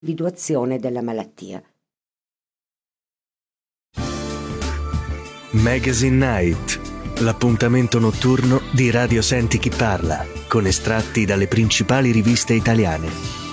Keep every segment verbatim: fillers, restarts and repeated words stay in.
individuazione della malattia. Magazine Night, l'appuntamento notturno di Radio Senti Chi Parla, con estratti dalle principali riviste italiane.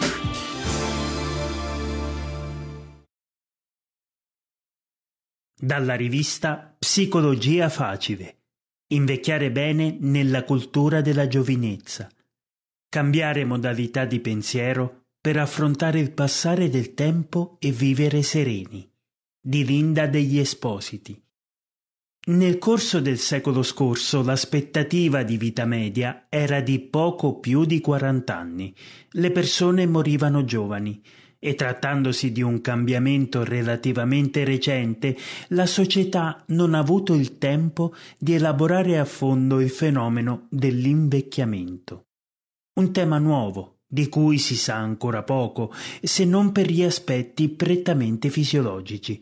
Dalla rivista Psicologia Facile. Invecchiare bene nella cultura della giovinezza. Cambiare modalità di pensiero per affrontare il passare del tempo e vivere sereni. Di Linda Degli Espositi. Nel corso del secolo scorso l'aspettativa di vita media era di poco più di quaranta anni. Le persone morivano giovani e, trattandosi di un cambiamento relativamente recente, la società non ha avuto il tempo di elaborare a fondo il fenomeno dell'invecchiamento. Un tema nuovo, di cui si sa ancora poco, se non per gli aspetti prettamente fisiologici.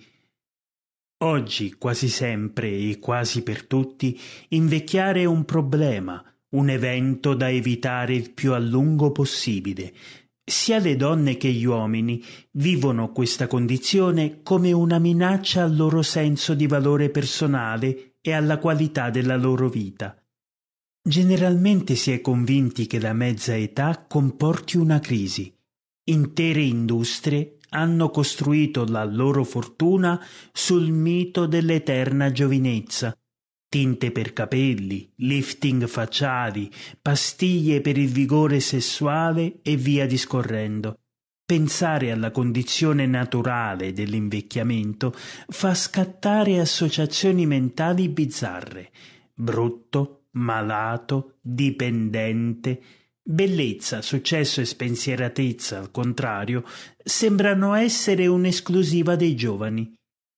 Oggi, quasi sempre e quasi per tutti, invecchiare è un problema, un evento da evitare il più a lungo possibile. Sia le donne che gli uomini vivono questa condizione come una minaccia al loro senso di valore personale e alla qualità della loro vita. Generalmente si è convinti che la mezza età comporti una crisi. Intere industrie hanno costruito la loro fortuna sul mito dell'eterna giovinezza. Tinte per capelli, lifting facciali, pastiglie per il vigore sessuale e via discorrendo. Pensare alla condizione naturale dell'invecchiamento fa scattare associazioni mentali bizzarre. Brutto, malato, dipendente. Bellezza, successo e spensieratezza, al contrario, sembrano essere un'esclusiva dei giovani.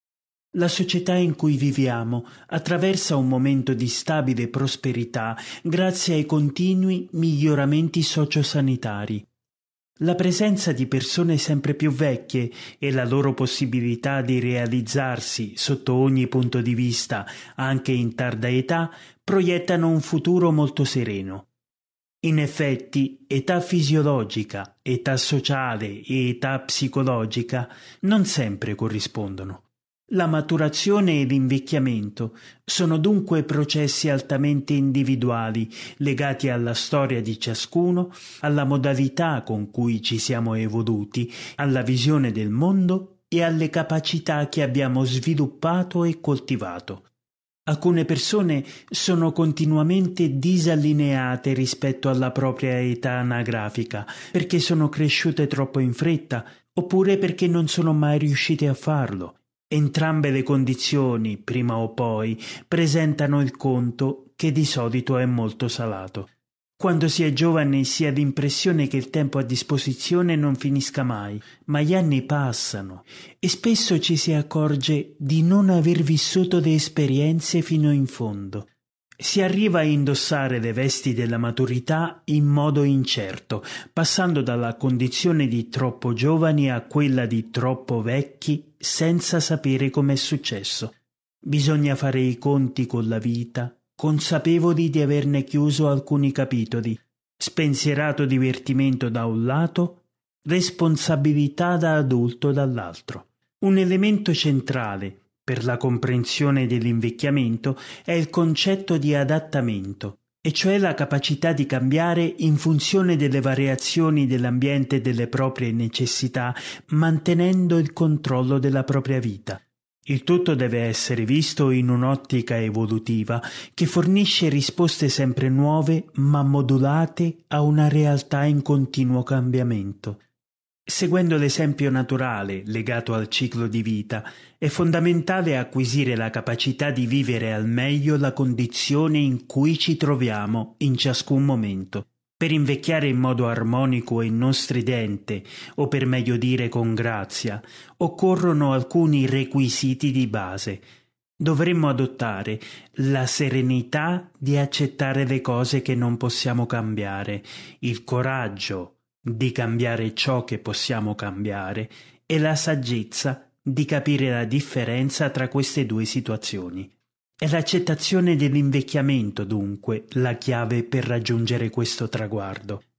La società in cui viviamo attraversa un momento di stabile prosperità grazie ai continui miglioramenti sociosanitari. La presenza di persone sempre più vecchie e la loro possibilità di realizzarsi sotto ogni punto di vista, anche in tarda età, proiettano un futuro molto sereno. In effetti, età fisiologica, età sociale e età psicologica non sempre corrispondono. La maturazione e l'invecchiamento sono dunque processi altamente individuali, legati alla storia di ciascuno, alla modalità con cui ci siamo evoluti, alla visione del mondo e alle capacità che abbiamo sviluppato e coltivato. Alcune persone sono continuamente disallineate rispetto alla propria età anagrafica, perché sono cresciute troppo in fretta, oppure perché non sono mai riuscite a farlo. Entrambe le condizioni, prima o poi, presentano il conto che di solito è molto salato. Quando si è giovani si ha l'impressione che il tempo a disposizione non finisca mai, ma gli anni passano e spesso ci si accorge di non aver vissuto le esperienze fino in fondo. Si arriva a indossare le vesti della maturità in modo incerto, passando dalla condizione di troppo giovani a quella di troppo vecchi, senza sapere com'è successo. Bisogna fare i conti con la vita, consapevoli di averne chiuso alcuni capitoli, spensierato divertimento da un lato, responsabilità da adulto dall'altro. Un elemento centrale per la comprensione dell'invecchiamento è il concetto di adattamento, e cioè la capacità di cambiare in funzione delle variazioni dell'ambiente e delle proprie necessità, mantenendo il controllo della propria vita. Il tutto deve essere visto in un'ottica evolutiva che fornisce risposte sempre nuove ma modulate a una realtà in continuo cambiamento. Seguendo l'esempio naturale legato al ciclo di vita, è fondamentale acquisire la capacità di vivere al meglio la condizione in cui ci troviamo in ciascun momento. Per invecchiare in modo armonico e non stridente, o per meglio dire con grazia, occorrono alcuni requisiti di base. Dovremmo adottare la serenità di accettare le cose che non possiamo cambiare, il coraggio di cambiare ciò che possiamo cambiare e la saggezza di capire la differenza tra queste due situazioni. È l'accettazione dell'invecchiamento, dunque, la chiave per raggiungere questo traguardo.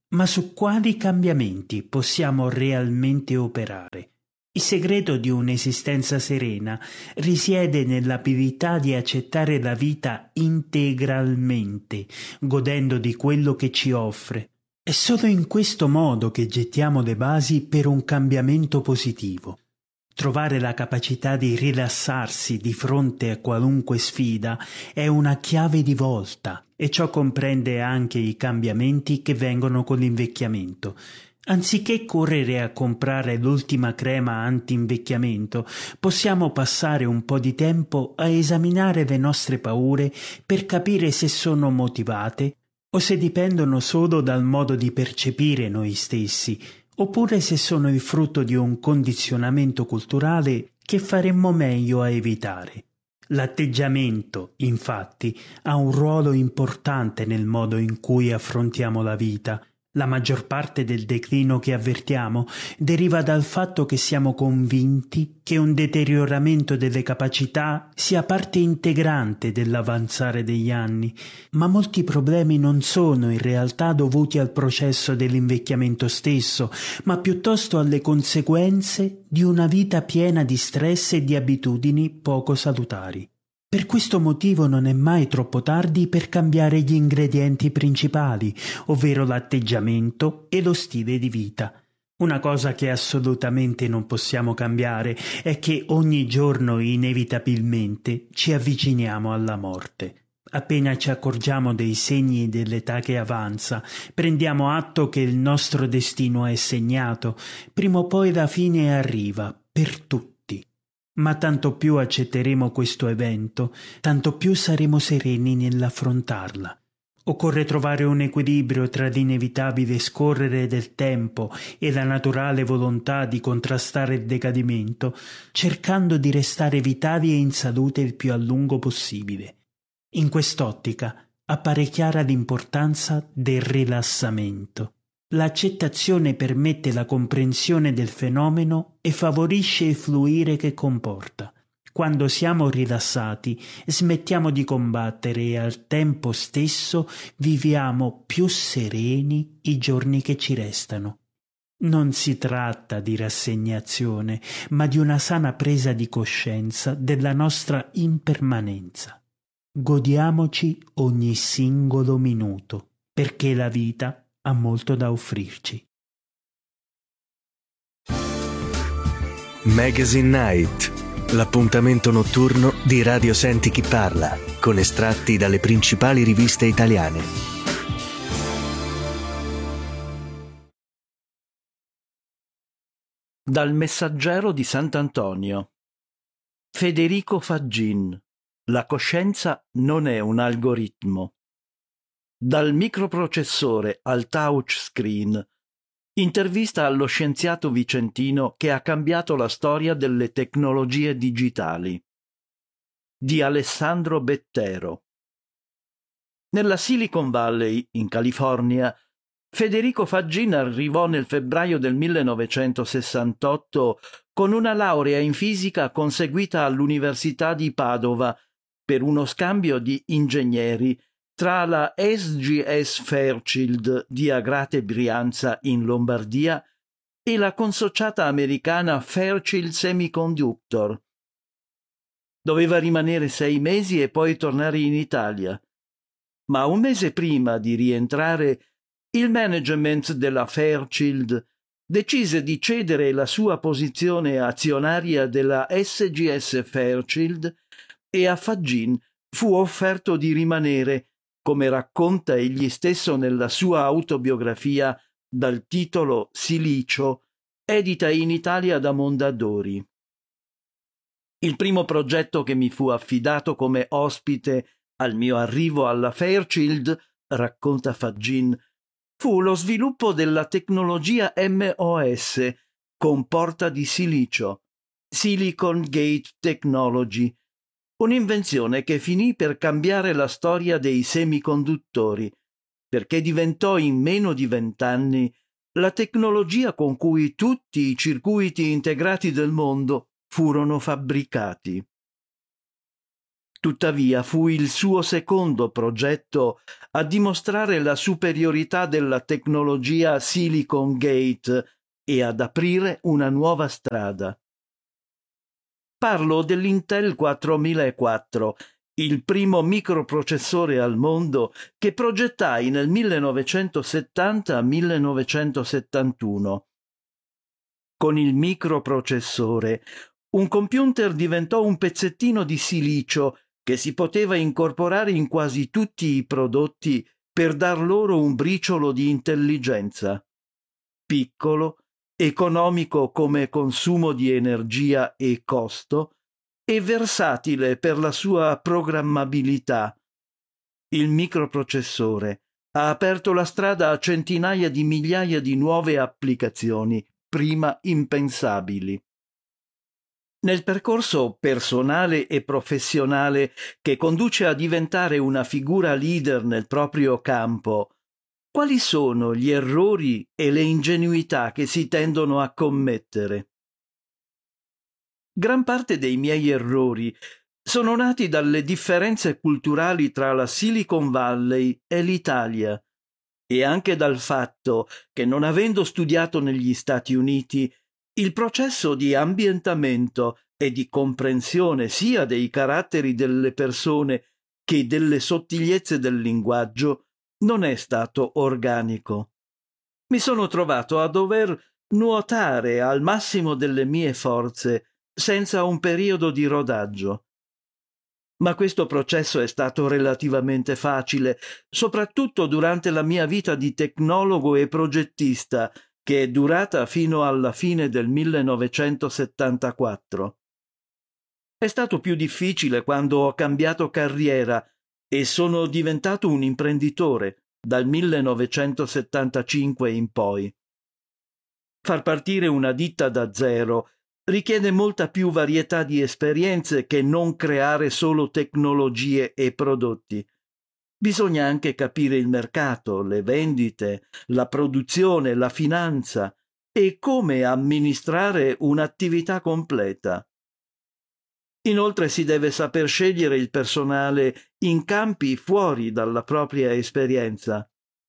Ma su quali cambiamenti possiamo realmente operare? Il segreto di un'esistenza serena risiede nell'abilità di accettare la vita integralmente, godendo di quello che ci offre. È solo in questo modo che gettiamo le basi per un cambiamento positivo. Trovare la capacità di rilassarsi di fronte a qualunque sfida è una chiave di volta, e ciò comprende anche i cambiamenti che vengono con l'invecchiamento. Anziché correre a comprare l'ultima crema anti-invecchiamento, possiamo passare un po' di tempo a esaminare le nostre paure per capire se sono motivate o se dipendono solo dal modo di percepire noi stessi, oppure se sono il frutto di un condizionamento culturale che faremmo meglio a evitare. L'atteggiamento, infatti, ha un ruolo importante nel modo in cui affrontiamo la vita. La maggior parte del declino che avvertiamo deriva dal fatto che siamo convinti che un deterioramento delle capacità sia parte integrante dell'avanzare degli anni, ma molti problemi non sono in realtà dovuti al processo dell'invecchiamento stesso, ma piuttosto alle conseguenze di una vita piena di stress e di abitudini poco salutari. Per questo motivo non è mai troppo tardi per cambiare gli ingredienti principali, ovvero l'atteggiamento e lo stile di vita. Una cosa che assolutamente non possiamo cambiare è che ogni giorno inevitabilmente ci avviciniamo alla morte. Appena ci accorgiamo dei segni dell'età che avanza, prendiamo atto che il nostro destino è segnato. Prima o poi la fine arriva, per tutti. Ma tanto più accetteremo questo evento, tanto più saremo sereni nell'affrontarla. Occorre trovare un equilibrio tra l'inevitabile scorrere del tempo e la naturale volontà di contrastare il decadimento, cercando di restare vitali e in salute il più a lungo possibile. In quest'ottica appare chiara l'importanza del rilassamento. L'accettazione permette la comprensione del fenomeno e favorisce il fluire che comporta. Quando siamo rilassati, smettiamo di combattere e al tempo stesso viviamo più sereni i giorni che ci restano. Non si tratta di rassegnazione, ma di una sana presa di coscienza della nostra impermanenza. Godiamoci ogni singolo minuto, perché la vita ha molto da offrirci. Magazine Night, l'appuntamento notturno di Radio Senti Chi Parla, con estratti dalle principali riviste italiane. Dal Messaggero di Sant'Antonio. Federico Faggin. La coscienza non è un algoritmo. Dal microprocessore al touchscreen. Intervista allo scienziato vicentino che ha cambiato la storia delle tecnologie digitali. Di Alessandro Bettero. Nella Silicon Valley, in California, Federico Faggin arrivò nel febbraio del millenovecentosessantotto con una laurea in fisica conseguita all'Università di Padova per uno scambio di ingegneri tra la S G S Fairchild di Agrate Brianza in Lombardia e la consociata americana Fairchild Semiconductor. Doveva rimanere sei mesi e poi tornare in Italia. Ma un mese prima di rientrare, il management della Fairchild decise di cedere la sua posizione azionaria della S G S Fairchild e a Faggin fu offerto di rimanere, come racconta egli stesso nella sua autobiografia dal titolo Silicio, edita in Italia da Mondadori. Il primo progetto che mi fu affidato come ospite al mio arrivo alla Fairchild, racconta Faggin, fu lo sviluppo della tecnologia M O S con porta di silicio, Silicon Gate Technology, un'invenzione che finì per cambiare la storia dei semiconduttori, perché diventò in meno di vent'anni la tecnologia con cui tutti i circuiti integrati del mondo furono fabbricati. Tuttavia fu il suo secondo progetto a dimostrare la superiorità della tecnologia Silicon Gate e ad aprire una nuova strada. Parlo dell'Intel quattromilaquattro, il primo microprocessore al mondo che progettai nel millenovecentosettanta-millenovecentosettantuno. Con il microprocessore, un computer diventò un pezzettino di silicio che si poteva incorporare in quasi tutti i prodotti per dar loro un briciolo di intelligenza. Piccolo, economico come consumo di energia e costo, e versatile per la sua programmabilità. Il microprocessore ha aperto la strada a centinaia di migliaia di nuove applicazioni, prima impensabili. Nel percorso personale e professionale che conduce a diventare una figura leader nel proprio campo, quali sono gli errori e le ingenuità che si tendono a commettere? Gran parte dei miei errori sono nati dalle differenze culturali tra la Silicon Valley e l'Italia e anche dal fatto che, non avendo studiato negli Stati Uniti, il processo di ambientamento e di comprensione sia dei caratteri delle persone che delle sottigliezze del linguaggio non è stato organico. Mi sono trovato a dover nuotare al massimo delle mie forze senza un periodo di rodaggio. Ma questo processo è stato relativamente facile, soprattutto durante la mia vita di tecnologo e progettista, che è durata fino alla fine del millenovecentosettantaquattro. È stato più difficile quando ho cambiato carriera e sono diventato un imprenditore dal millenovecentosettantacinque in poi. Far partire una ditta da zero richiede molta più varietà di esperienze che non creare solo tecnologie e prodotti. Bisogna anche capire il mercato, le vendite, la produzione, la finanza e come amministrare un'attività completa. Inoltre si deve saper scegliere il personale in campi fuori dalla propria esperienza.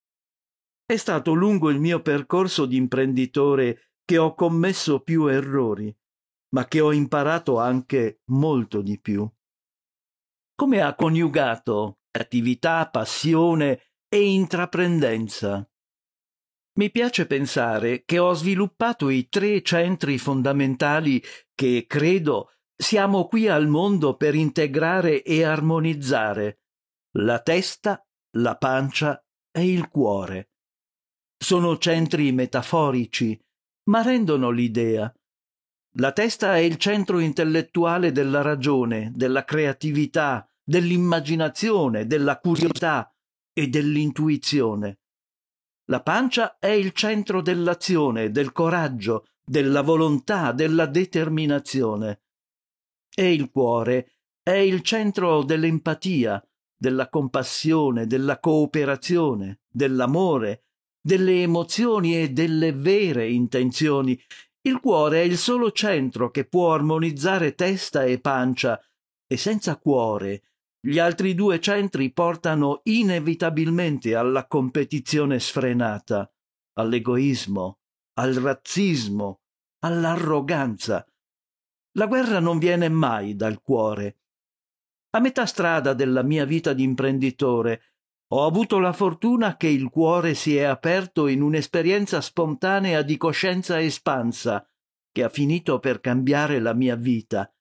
È stato lungo il mio percorso di imprenditore che ho commesso più errori, ma che ho imparato anche molto di più. Come ha coniugato attività, passione e intraprendenza? Mi piace pensare che ho sviluppato i tre centri fondamentali che, credo, siamo qui al mondo per integrare e armonizzare: la testa, la pancia e il cuore. Sono centri metaforici, ma rendono l'idea. La testa è il centro intellettuale della ragione, della creatività, dell'immaginazione, della curiosità e dell'intuizione. La pancia è il centro dell'azione, del coraggio, della volontà, della determinazione. E il cuore è il centro dell'empatia, della compassione, della cooperazione, dell'amore, delle emozioni e delle vere intenzioni. Il cuore è il solo centro che può armonizzare testa e pancia, e senza cuore gli altri due centri portano inevitabilmente alla competizione sfrenata, all'egoismo, al razzismo, all'arroganza. La guerra non viene mai dal cuore. A metà strada della mia vita di imprenditore ho avuto la fortuna che il cuore si è aperto in un'esperienza spontanea di coscienza espansa che ha finito per cambiare la mia vita.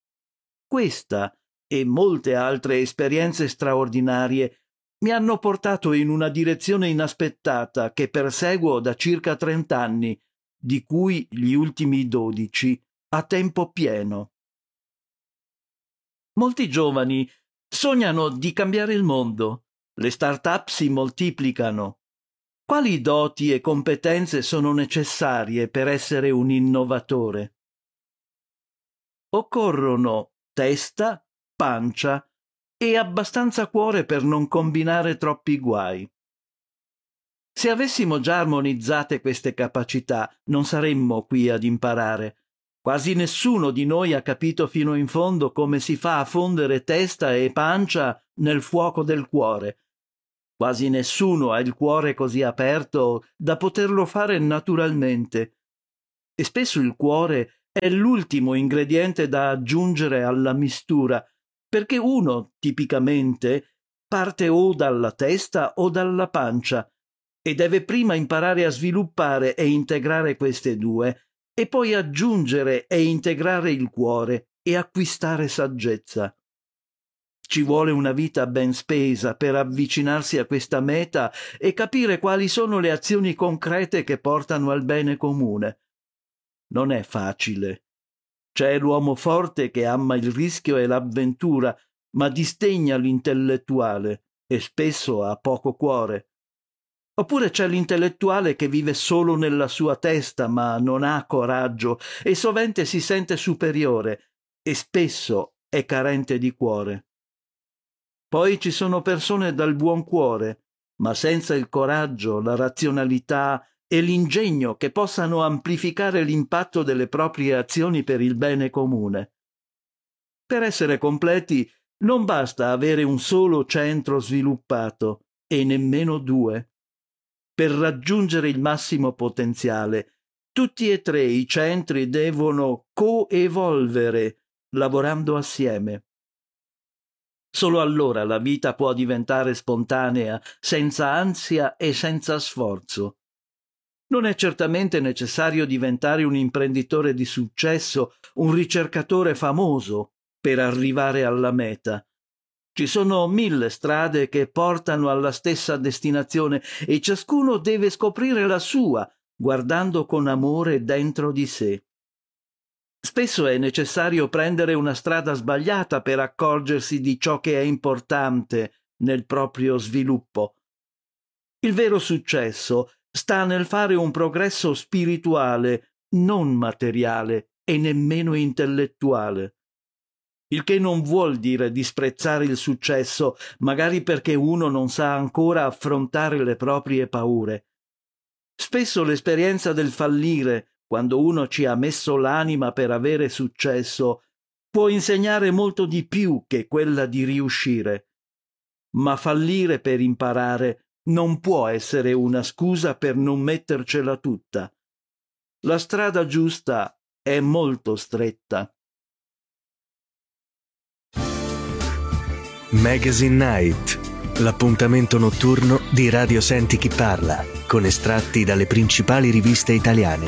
Questa e molte altre esperienze straordinarie mi hanno portato in una direzione inaspettata che perseguo da circa trent'anni, di cui gli ultimi dodici a tempo pieno. Molti giovani sognano di cambiare il mondo. Le start-up si moltiplicano. Quali doti e competenze sono necessarie per essere un innovatore? Occorrono testa, pancia e abbastanza cuore per non combinare troppi guai. Se avessimo già armonizzate queste capacità, non saremmo qui ad imparare. Quasi nessuno di noi ha capito fino in fondo come si fa a fondere testa e pancia nel fuoco del cuore. Quasi nessuno ha il cuore così aperto da poterlo fare naturalmente. E spesso il cuore è l'ultimo ingrediente da aggiungere alla mistura, perché uno, tipicamente, parte o dalla testa o dalla pancia e deve prima imparare a sviluppare e integrare queste due, e poi aggiungere e integrare il cuore e acquistare saggezza. Ci vuole una vita ben spesa per avvicinarsi a questa meta e capire quali sono le azioni concrete che portano al bene comune. Non è facile. C'è l'uomo forte che ama il rischio e l'avventura, ma disdegna l'intellettuale e spesso ha poco cuore. Oppure c'è l'intellettuale che vive solo nella sua testa, ma non ha coraggio e sovente si sente superiore e spesso è carente di cuore. Poi ci sono persone dal buon cuore, ma senza il coraggio, la razionalità e l'ingegno che possano amplificare l'impatto delle proprie azioni per il bene comune. Per essere completi non basta avere un solo centro sviluppato, e nemmeno due. Per raggiungere il massimo potenziale, tutti e tre i centri devono coevolvere, lavorando assieme. Solo allora la vita può diventare spontanea, senza ansia e senza sforzo. Non è certamente necessario diventare un imprenditore di successo, un ricercatore famoso, per arrivare alla meta. Ci sono mille strade che portano alla stessa destinazione e ciascuno deve scoprire la sua, guardando con amore dentro di sé. Spesso è necessario prendere una strada sbagliata per accorgersi di ciò che è importante nel proprio sviluppo. Il vero successo sta nel fare un progresso spirituale, non materiale e nemmeno intellettuale. Il che non vuol dire disprezzare il successo, magari perché uno non sa ancora affrontare le proprie paure. Spesso l'esperienza del fallire, quando uno ci ha messo l'anima per avere successo, può insegnare molto di più che quella di riuscire. Ma fallire per imparare non può essere una scusa per non mettercela tutta. La strada giusta è molto stretta. Magazine Night, l'appuntamento notturno di Radio Senti Chi Parla, con estratti dalle principali riviste italiane.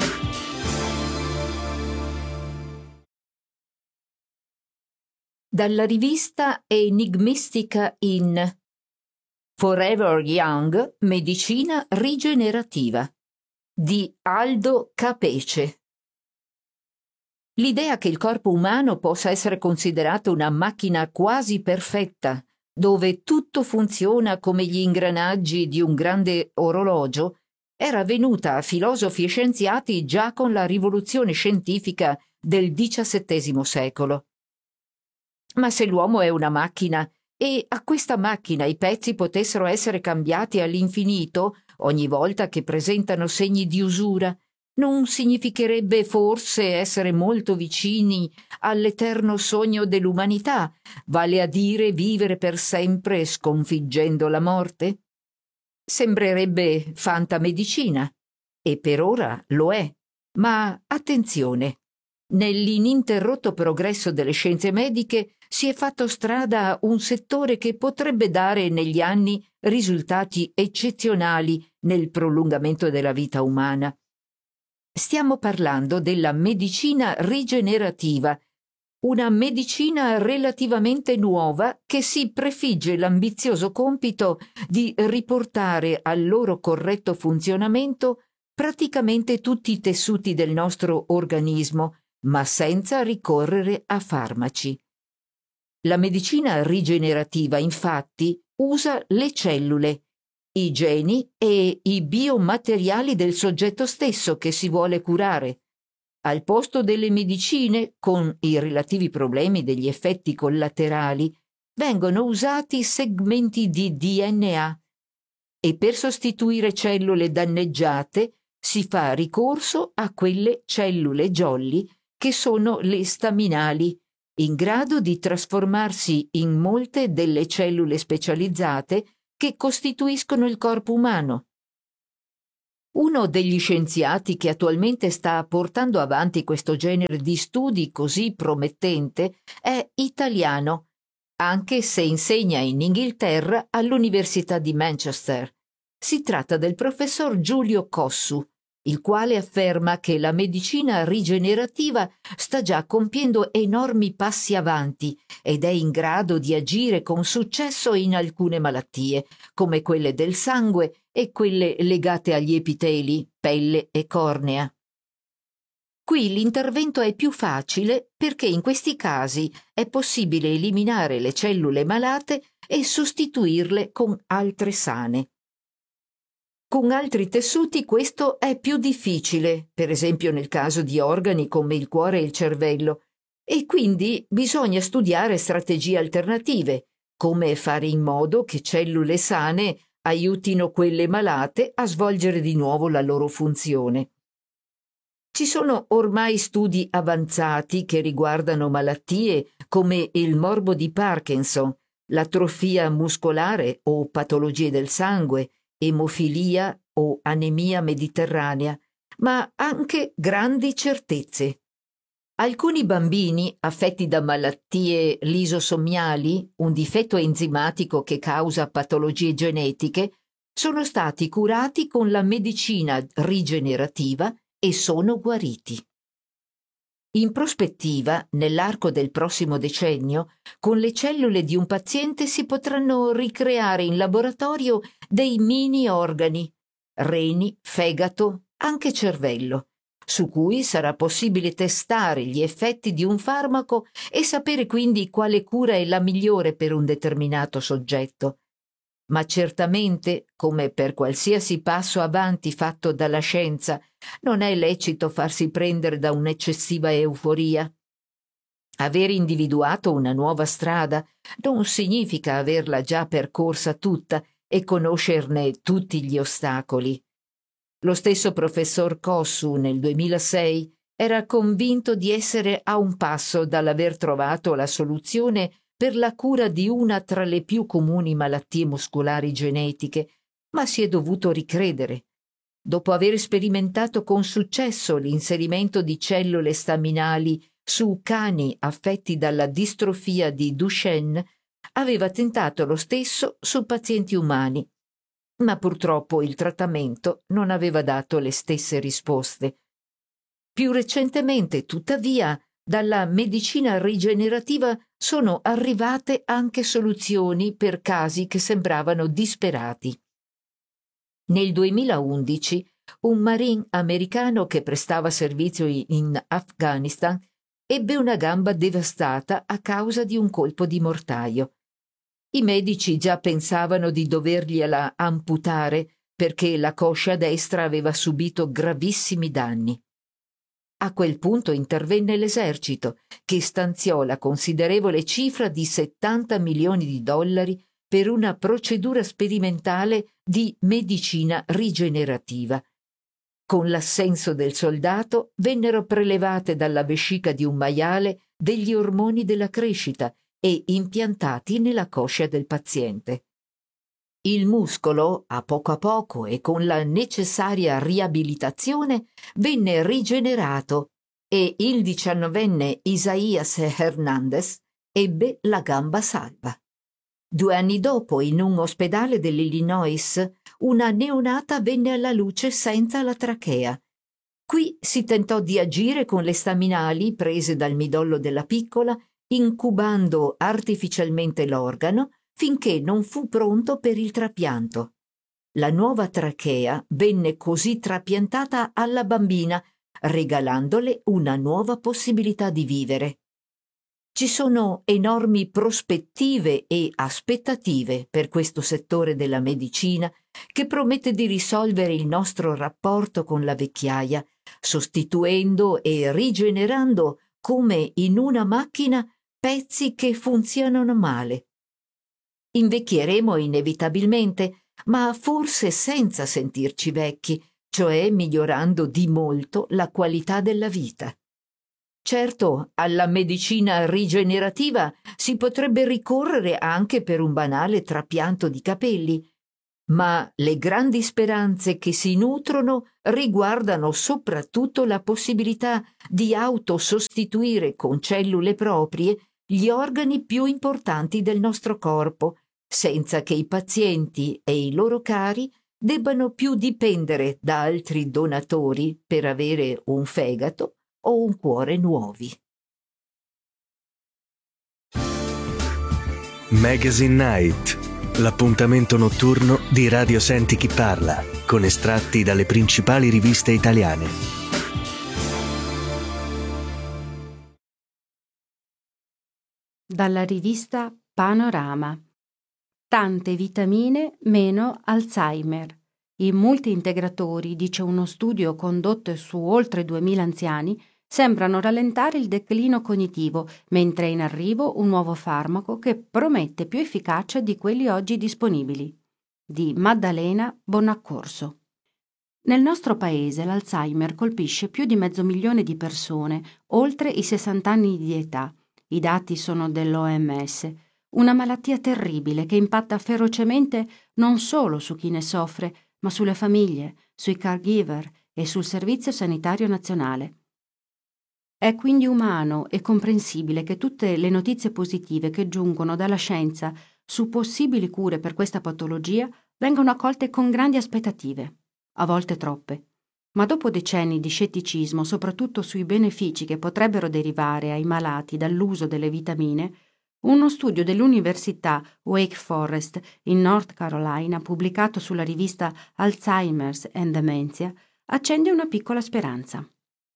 Dalla rivista Enigmistica in Forever Young, medicina rigenerativa di Aldo Capece. L'idea che il corpo umano possa essere considerato una macchina quasi perfetta, dove tutto funziona come gli ingranaggi di un grande orologio, era venuta a filosofi e scienziati già con la rivoluzione scientifica del diciassettesimo secolo. Ma se l'uomo è una macchina e a questa macchina i pezzi potessero essere cambiati all'infinito ogni volta che presentano segni di usura, non significherebbe forse essere molto vicini all'eterno sogno dell'umanità, vale a dire vivere per sempre sconfiggendo la morte? Sembrerebbe fantamedicina, e per ora lo è, ma attenzione! Nell'ininterrotto progresso delle scienze mediche si è fatto strada un settore che potrebbe dare negli anni risultati eccezionali nel prolungamento della vita umana. Stiamo parlando della medicina rigenerativa, una medicina relativamente nuova che si prefigge l'ambizioso compito di riportare al loro corretto funzionamento praticamente tutti i tessuti del nostro organismo, ma senza ricorrere a farmaci. La medicina rigenerativa, infatti, usa le cellule, i geni e i biomateriali del soggetto stesso che si vuole curare. Al posto delle medicine, con i relativi problemi degli effetti collaterali, vengono usati segmenti di D N A e per sostituire cellule danneggiate si fa ricorso a quelle cellule jolly che sono le staminali, in grado di trasformarsi in molte delle cellule specializzate che costituiscono il corpo umano. Uno degli scienziati che attualmente sta portando avanti questo genere di studi così promettente è italiano, anche se insegna in Inghilterra all'Università di Manchester. Si tratta del professor Giulio Cossu, il quale afferma che la medicina rigenerativa sta già compiendo enormi passi avanti ed è in grado di agire con successo in alcune malattie, come quelle del sangue e quelle legate agli epiteli, pelle e cornea. Qui l'intervento è più facile perché in questi casi è possibile eliminare le cellule malate e sostituirle con altre sane. Con altri tessuti questo è più difficile, per esempio nel caso di organi come il cuore e il cervello, e quindi bisogna studiare strategie alternative, come fare in modo che cellule sane aiutino quelle malate a svolgere di nuovo la loro funzione. Ci sono ormai studi avanzati che riguardano malattie come il morbo di Parkinson, l'atrofia muscolare o patologie del sangue, emofilia o anemia mediterranea, ma anche grandi certezze. Alcuni bambini affetti da malattie lisosomiali, un difetto enzimatico che causa patologie genetiche, sono stati curati con la medicina rigenerativa e sono guariti. In prospettiva, nell'arco del prossimo decennio, con le cellule di un paziente si potranno ricreare in laboratorio dei mini organi, reni, fegato, anche cervello, su cui sarà possibile testare gli effetti di un farmaco e sapere quindi quale cura è la migliore per un determinato soggetto. Ma certamente, come per qualsiasi passo avanti fatto dalla scienza, non è lecito farsi prendere da un'eccessiva euforia. Aver individuato una nuova strada non significa averla già percorsa tutta e conoscerne tutti gli ostacoli. Lo stesso professor Cossu nel duemilasei era convinto di essere a un passo dall'aver trovato la soluzione per la cura di una tra le più comuni malattie muscolari genetiche, ma si è dovuto ricredere. Dopo aver sperimentato con successo l'inserimento di cellule staminali su cani affetti dalla distrofia di Duchenne, aveva tentato lo stesso su pazienti umani, ma purtroppo il trattamento non aveva dato le stesse risposte. Più recentemente, tuttavia, dalla medicina rigenerativa sono arrivate anche soluzioni per casi che sembravano disperati. Nel duemilaundici un marine americano che prestava servizio in Afghanistan ebbe una gamba devastata a causa di un colpo di mortaio. I medici già pensavano di dovergliela amputare perché la coscia destra aveva subito gravissimi danni. A quel punto intervenne l'esercito, che stanziò la considerevole cifra di settanta milioni di dollari per una procedura sperimentale di medicina rigenerativa. Con l'assenso del soldato vennero prelevate dalla vescica di un maiale degli ormoni della crescita e impiantati nella coscia del paziente. Il muscolo, a poco a poco e con la necessaria riabilitazione, venne rigenerato e il diciannovenne Isaías Hernández ebbe la gamba salva. Due anni dopo, in un ospedale dell'Illinois, una neonata venne alla luce senza la trachea. Qui si tentò di agire con le staminali prese dal midollo della piccola, incubando artificialmente l'organo finché non fu pronto per il trapianto. La nuova trachea venne così trapiantata alla bambina, regalandole una nuova possibilità di vivere. Ci sono enormi prospettive e aspettative per questo settore della medicina che promette di risolvere il nostro rapporto con la vecchiaia, sostituendo e rigenerando come in una macchina pezzi che funzionano male. Invecchieremo inevitabilmente, ma forse senza sentirci vecchi, cioè migliorando di molto la qualità della vita. Certo, alla medicina rigenerativa si potrebbe ricorrere anche per un banale trapianto di capelli, ma le grandi speranze che si nutrono riguardano soprattutto la possibilità di autosostituire con cellule proprie gli organi più importanti del nostro corpo, senza che i pazienti e i loro cari debbano più dipendere da altri donatori per avere un fegato o un cuore nuovi. Magazine Night, l'appuntamento notturno di Radio Senti Chi Parla, con estratti dalle principali riviste italiane. Dalla rivista Panorama. Tante vitamine meno Alzheimer. I multiintegratori, dice uno studio condotto su oltre duemila anziani, sembrano rallentare il declino cognitivo, mentre è in arrivo un nuovo farmaco che promette più efficacia di quelli oggi disponibili. Di Maddalena Bonaccorso. Nel nostro paese l'Alzheimer colpisce più di mezzo milione di persone, oltre i sessanta anni di età. I dati sono dell'O M S. Una malattia terribile che impatta ferocemente non solo su chi ne soffre, ma sulle famiglie, sui caregiver e sul Servizio Sanitario Nazionale. È quindi umano e comprensibile che tutte le notizie positive che giungono dalla scienza su possibili cure per questa patologia vengano accolte con grandi aspettative, a volte troppe. Ma dopo decenni di scetticismo, soprattutto sui benefici che potrebbero derivare ai malati dall'uso delle vitamine, uno studio dell'Università Wake Forest in North Carolina, pubblicato sulla rivista Alzheimer's and Dementia, accende una piccola speranza.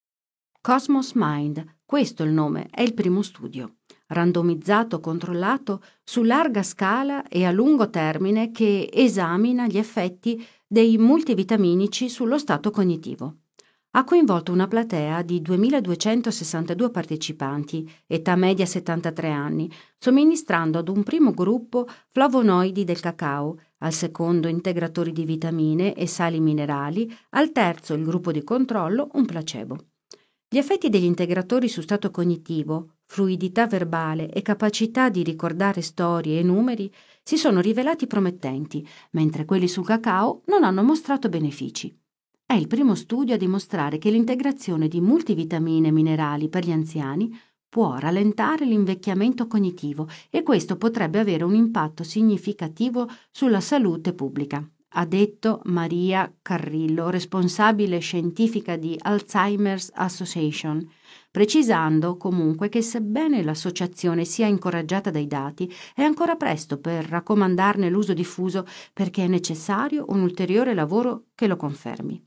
Cosmos Mind, questo è il nome, è il primo studio, randomizzato, controllato su larga scala e a lungo termine, che esamina gli effetti dei multivitaminici sullo stato cognitivo. Ha coinvolto una platea di duemiladuecentosessantadue partecipanti, età media settantatré anni, somministrando ad un primo gruppo flavonoidi del cacao, al secondo integratori di vitamine e sali minerali, al terzo, il gruppo di controllo, un placebo. Gli effetti degli integratori su stato cognitivo, fluidità verbale e capacità di ricordare storie e numeri si sono rivelati promettenti, mentre quelli sul cacao non hanno mostrato benefici. È il primo studio a dimostrare che l'integrazione di multivitamine e minerali per gli anziani può rallentare l'invecchiamento cognitivo e questo potrebbe avere un impatto significativo sulla salute pubblica, ha detto Maria Carrillo, responsabile scientifica di Alzheimer's Association, precisando comunque che sebbene l'associazione sia incoraggiata dai dati, è ancora presto per raccomandarne l'uso diffuso perché è necessario un ulteriore lavoro che lo confermi.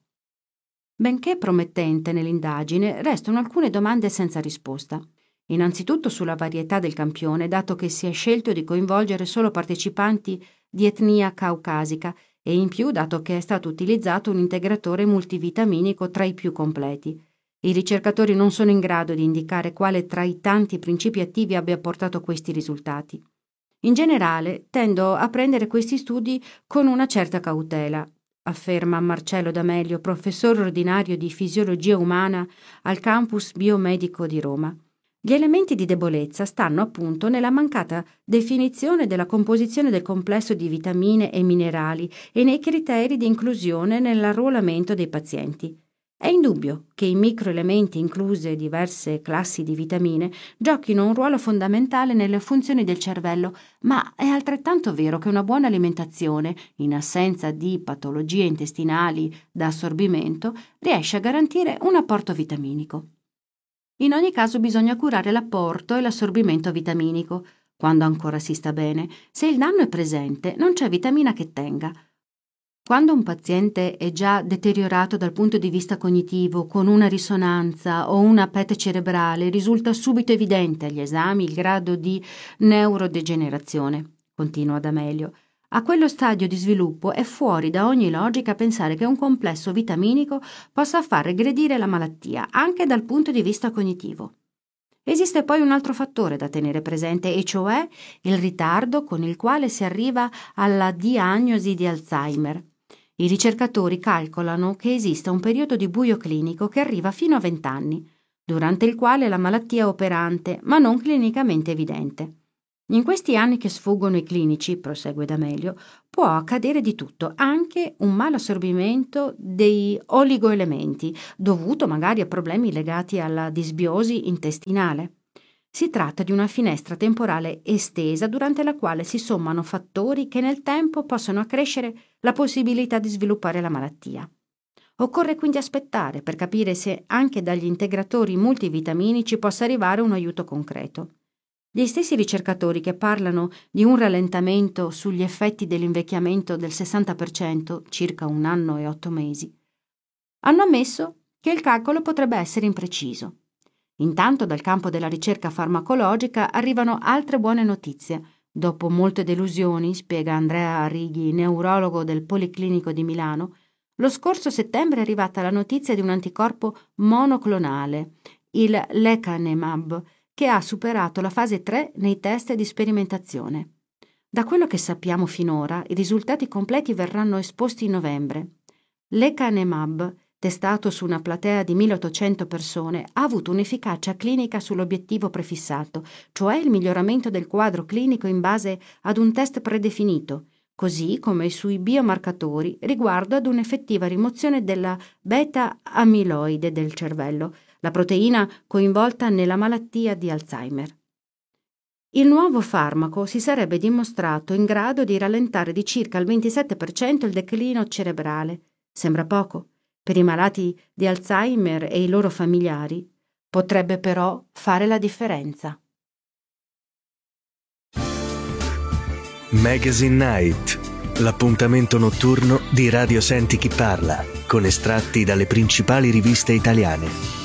Benché promettente nell'indagine, restano alcune domande senza risposta. Innanzitutto sulla varietà del campione, dato che si è scelto di coinvolgere solo partecipanti di etnia caucasica e in più dato che è stato utilizzato un integratore multivitaminico tra i più completi. I ricercatori non sono in grado di indicare quale tra i tanti principi attivi abbia portato questi risultati. In generale, tendo a prendere questi studi con una certa cautela, afferma Marcello D'Amelio, professore ordinario di fisiologia umana al campus biomedico di Roma. Gli elementi di debolezza stanno appunto nella mancata definizione della composizione del complesso di vitamine e minerali e nei criteri di inclusione nell'arruolamento dei pazienti. È indubbio che i microelementi, incluse diverse classi di vitamine, giochino un ruolo fondamentale nelle funzioni del cervello, ma è altrettanto vero che una buona alimentazione, in assenza di patologie intestinali da assorbimento, riesce a garantire un apporto vitaminico. In ogni caso bisogna curare l'apporto e l'assorbimento vitaminico, quando ancora si sta bene. Se il danno è presente, non c'è vitamina che tenga. Quando un paziente è già deteriorato dal punto di vista cognitivo, con una risonanza o una P E T cerebrale, risulta subito evidente agli esami il grado di neurodegenerazione, continua D'Amelio. A quello stadio di sviluppo è fuori da ogni logica pensare che un complesso vitaminico possa far regredire la malattia, anche dal punto di vista cognitivo. Esiste poi un altro fattore da tenere presente, e cioè il ritardo con il quale si arriva alla diagnosi di Alzheimer. I ricercatori calcolano che esista un periodo di buio clinico che arriva fino a venti anni, durante il quale la malattia è operante ma non clinicamente evidente. In questi anni che sfuggono i clinici, prosegue D'Amelio, può accadere di tutto, anche un malassorbimento dei oligoelementi, dovuto magari a problemi legati alla disbiosi intestinale. Si tratta di una finestra temporale estesa durante la quale si sommano fattori che nel tempo possono accrescere la possibilità di sviluppare la malattia. Occorre quindi aspettare per capire se anche dagli integratori multivitaminici possa arrivare un aiuto concreto. Gli stessi ricercatori che parlano di un rallentamento sugli effetti dell'invecchiamento del sessanta per cento, circa un anno e otto mesi, hanno ammesso che il calcolo potrebbe essere impreciso. Intanto dal campo della ricerca farmacologica arrivano altre buone notizie. Dopo molte delusioni, spiega Andrea Arrighi, neurologo del Policlinico di Milano, lo scorso settembre è arrivata la notizia di un anticorpo monoclonale, il lecanemab, che ha superato la fase tre nei test di sperimentazione. Da quello che sappiamo finora, i risultati completi verranno esposti in novembre. Lecanemab, testato su una platea di milleottocento persone, ha avuto un'efficacia clinica sull'obiettivo prefissato, cioè il miglioramento del quadro clinico in base ad un test predefinito, così come sui biomarcatori riguardo ad un'effettiva rimozione della beta-amiloide del cervello, la proteina coinvolta nella malattia di Alzheimer. Il nuovo farmaco si sarebbe dimostrato in grado di rallentare di circa il ventisette per cento il declino cerebrale. Sembra poco. Per i malati di Alzheimer e i loro familiari potrebbe però fare la differenza. Magazine Night, l'appuntamento notturno di Radio Senti Chi Parla, con estratti dalle principali riviste italiane.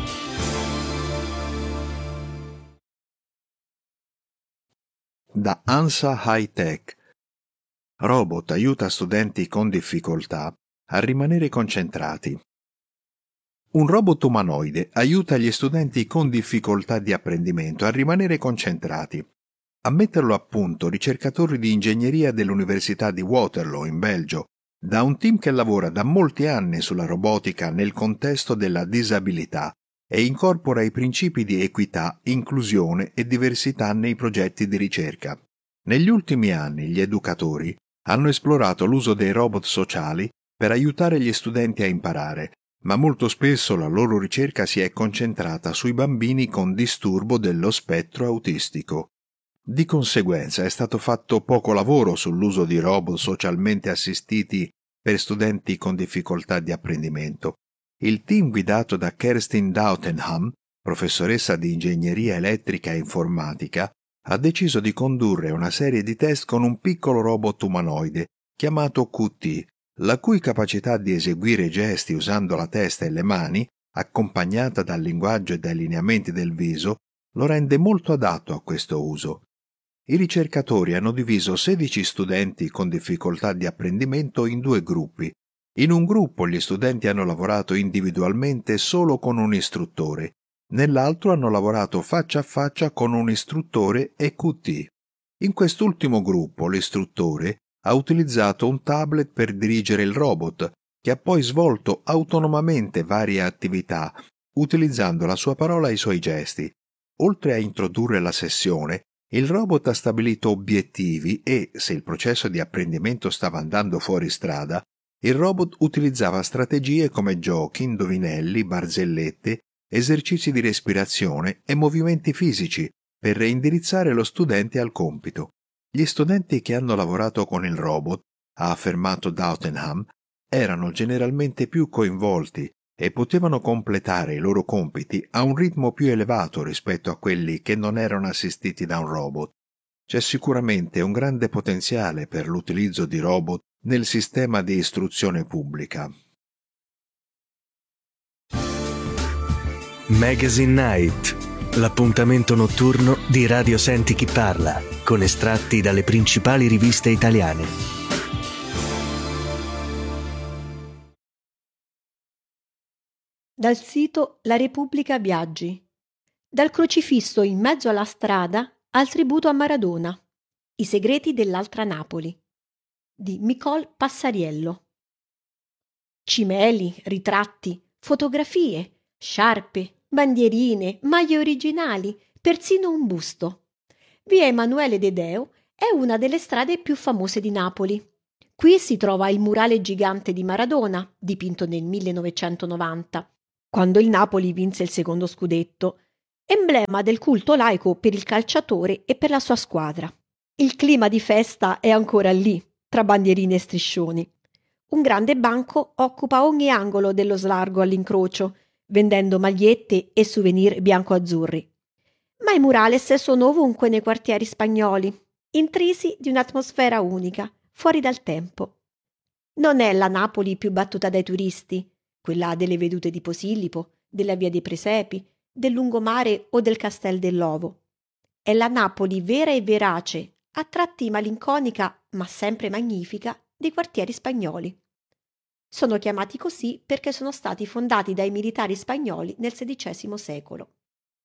Da ANSA High Tech. Robot aiuta studenti con difficoltà a rimanere concentrati. Un robot umanoide aiuta gli studenti con difficoltà di apprendimento a rimanere concentrati. A metterlo a punto ricercatori di ingegneria dell'Università di Waterloo in Belgio, da un team che lavora da molti anni sulla robotica nel contesto della disabilità e incorpora i principi di equità, inclusione e diversità nei progetti di ricerca. Negli ultimi anni gli educatori hanno esplorato l'uso dei robot sociali per aiutare gli studenti a imparare, ma molto spesso la loro ricerca si è concentrata sui bambini con disturbo dello spettro autistico. Di conseguenza è stato fatto poco lavoro sull'uso di robot socialmente assistiti per studenti con difficoltà di apprendimento. Il team guidato da Kerstin Dautenham, professoressa di ingegneria elettrica e informatica, ha deciso di condurre una serie di test con un piccolo robot umanoide chiamato Q T, la cui capacità di eseguire gesti usando la testa e le mani, accompagnata dal linguaggio e dai lineamenti del viso, lo rende molto adatto a questo uso. I ricercatori hanno diviso sedici studenti con difficoltà di apprendimento in due gruppi. In un gruppo gli studenti hanno lavorato individualmente solo con un istruttore, nell'altro hanno lavorato faccia a faccia con un istruttore e Q T. In quest'ultimo gruppo l'istruttore ha utilizzato un tablet per dirigere il robot, che ha poi svolto autonomamente varie attività, utilizzando la sua parola e i suoi gesti. Oltre a introdurre la sessione, il robot ha stabilito obiettivi e, se il processo di apprendimento stava andando fuori strada, il robot utilizzava strategie come giochi, indovinelli, barzellette, esercizi di respirazione e movimenti fisici per reindirizzare lo studente al compito. Gli studenti che hanno lavorato con il robot, ha affermato Dautenham, erano generalmente più coinvolti e potevano completare i loro compiti a un ritmo più elevato rispetto a quelli che non erano assistiti da un robot. C'è sicuramente un grande potenziale per l'utilizzo di robot nel sistema di istruzione pubblica. Magazine Night, l'appuntamento notturno di Radio Senti Chi Parla, con estratti dalle principali riviste italiane. Dal sito La Repubblica Viaggi. Dal crocifisso in mezzo alla strada al tributo a Maradona. I segreti dell'altra Napoli. Di Micol Passariello. Cimeli, ritratti, fotografie, sciarpe, bandierine, maglie originali, persino un busto. Via Emanuele De Deo è una delle strade più famose di Napoli. Qui si trova il murale gigante di Maradona, dipinto nel millenovecentonovanta, quando il Napoli vinse il secondo scudetto, emblema del culto laico per il calciatore e per la sua squadra. Il clima di festa è ancora lì, tra bandierine e striscioni. Un grande banco occupa ogni angolo dello slargo all'incrocio, vendendo magliette e souvenir bianco-azzurri. Ma i murales sono ovunque nei quartieri spagnoli, intrisi di un'atmosfera unica, fuori dal tempo. Non è la Napoli più battuta dai turisti, quella delle vedute di Posillipo, della Via dei Presepi, del lungomare o del Castel dell'Ovo. È la Napoli vera e verace, a tratti malinconica ma sempre magnifica, dei quartieri spagnoli. Sono chiamati così perché sono stati fondati dai militari spagnoli nel sedicesimo secolo.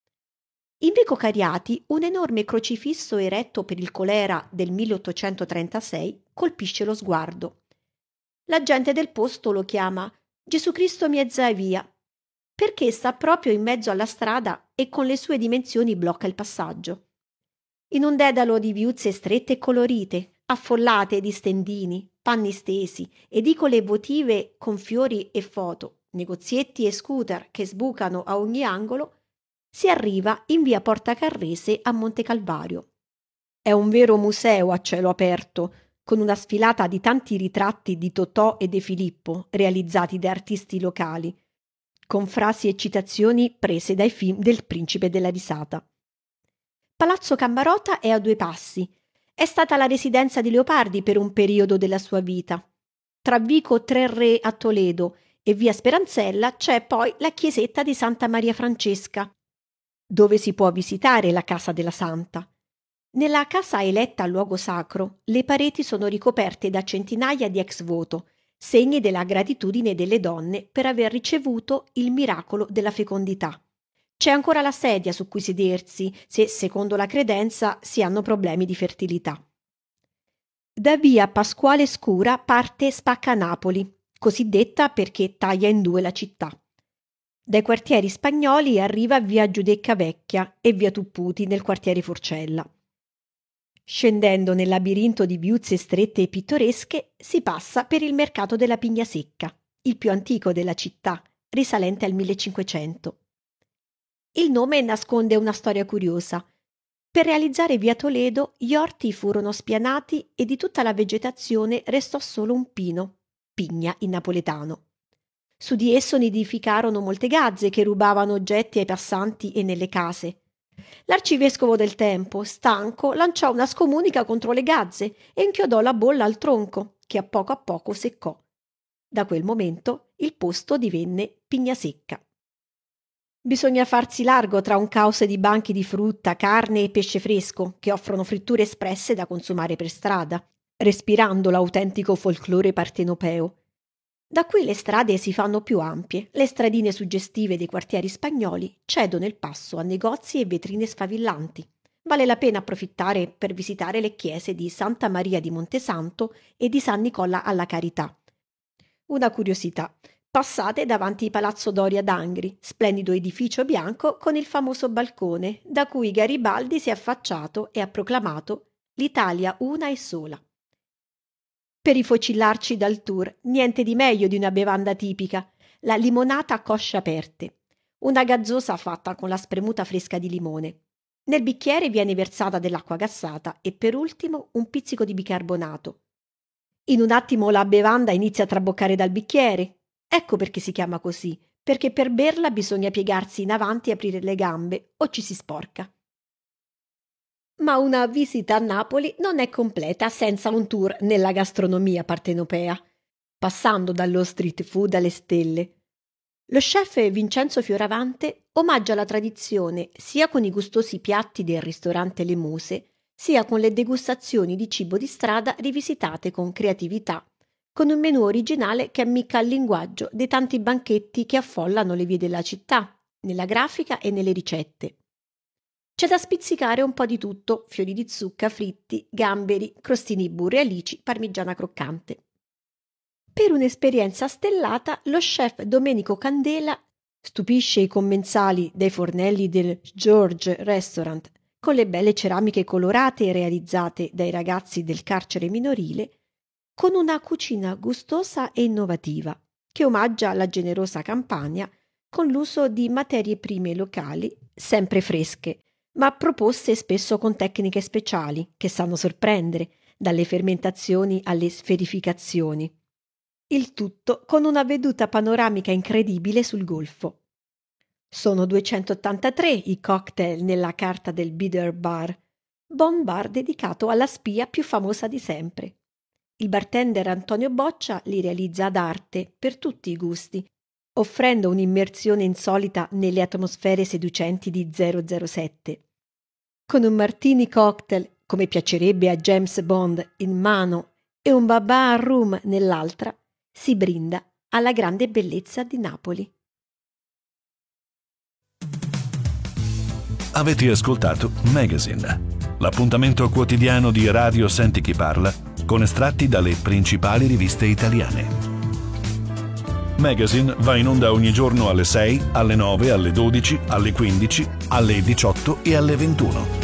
In Vico Cariati un enorme crocifisso eretto per il colera del milleottocentotrentasei colpisce lo sguardo. La gente del posto lo chiama Gesù Cristo mezza via, perché sta proprio in mezzo alla strada e con le sue dimensioni blocca il passaggio. In un dedalo di viuzze strette e colorite, affollate di stendini, panni stesi, edicole votive con fiori e foto, negozietti e scooter che sbucano a ogni angolo, si arriva in via Porta Carrese a Monte Calvario. È un vero museo a cielo aperto, con una sfilata di tanti ritratti di Totò e De Filippo realizzati da artisti locali, con frasi e citazioni prese dai film del Principe della risata. Palazzo Cammarota è a due passi. È stata la residenza di Leopardi per un periodo della sua vita. Tra Vico Tre Re a Toledo e via Speranzella c'è poi la chiesetta di Santa Maria Francesca, dove si può visitare la casa della Santa. Nella casa eletta luogo sacro, le pareti sono ricoperte da centinaia di ex voto, segni della gratitudine delle donne per aver ricevuto il miracolo della fecondità. C'è ancora la sedia su cui sedersi se, secondo la credenza, si hanno problemi di fertilità. Da via Pasquale Scura parte Spacca Napoli, cosiddetta perché taglia in due la città. Dai quartieri spagnoli arriva via Giudecca Vecchia e via Tupputi nel quartiere Forcella. Scendendo nel labirinto di viuzze strette e pittoresche si passa per il mercato della Pigna Secca, il più antico della città, risalente al millecinquecento. Il nome nasconde una storia curiosa. Per realizzare via Toledo gli orti furono spianati e di tutta la vegetazione restò solo un pino, pigna in napoletano. Su di esso nidificarono molte gazze che rubavano oggetti ai passanti e nelle case. L'arcivescovo del tempo, stanco, lanciò una scomunica contro le gazze e inchiodò la bolla al tronco, che a poco a poco seccò. Da quel momento il posto divenne Pigna Secca. Bisogna farsi largo tra un caos di banchi di frutta, carne e pesce fresco che offrono fritture espresse da consumare per strada, respirando l'autentico folklore partenopeo. Da qui le strade si fanno più ampie, le stradine suggestive dei quartieri spagnoli cedono il passo a negozi e vetrine sfavillanti. Vale la pena approfittare per visitare le chiese di Santa Maria di Montesanto e di San Nicola alla Carità. Una curiosità: passate davanti il Palazzo Doria d'Angri, splendido edificio bianco con il famoso balcone da cui Garibaldi si è affacciato e ha proclamato «L'Italia una e sola». Per rifocillarci dal tour, niente di meglio di una bevanda tipica, la limonata a cosce aperte, una gazzosa fatta con la spremuta fresca di limone. Nel bicchiere viene versata dell'acqua gassata e per ultimo un pizzico di bicarbonato. In un attimo la bevanda inizia a traboccare dal bicchiere. Ecco perché si chiama così, perché per berla bisogna piegarsi in avanti e aprire le gambe o ci si sporca. Ma una visita a Napoli non è completa senza un tour nella gastronomia partenopea, passando dallo street food alle stelle. Lo chef Vincenzo Fioravante omaggia la tradizione sia con i gustosi piatti del ristorante Le Muse, sia con le degustazioni di cibo di strada rivisitate con creatività, con un menù originale che ammicca al linguaggio dei tanti banchetti che affollano le vie della città, nella grafica e nelle ricette. C'è da spizzicare un po' di tutto: fiori di zucca, fritti, gamberi, crostini burri, alici, parmigiana croccante. Per un'esperienza stellata, lo chef Domenico Candela stupisce i commensali dei fornelli del George Restaurant con le belle ceramiche colorate realizzate dai ragazzi del carcere minorile, con una cucina gustosa e innovativa che omaggia la generosa Campania con l'uso di materie prime locali sempre fresche, ma proposte spesso con tecniche speciali che sanno sorprendere, dalle fermentazioni alle sferificazioni. Il tutto con una veduta panoramica incredibile sul golfo. Sono duecentottantatré i cocktail nella carta del Bitter Bar, bon bar dedicato alla spia più famosa di sempre. Il bartender Antonio Boccia li realizza ad arte per tutti i gusti, offrendo un'immersione insolita nelle atmosfere seducenti di zero zero sette. Con un martini cocktail, come piacerebbe a James Bond, in mano e un babà rum nell'altra, si brinda alla grande bellezza di Napoli. Avete ascoltato Magazine, l'appuntamento quotidiano di Radio Senti Chi Parla con estratti dalle principali riviste italiane. Magazine va in onda ogni giorno alle sei, alle nove, alle dodici, alle quindici, alle diciotto e alle ventuno.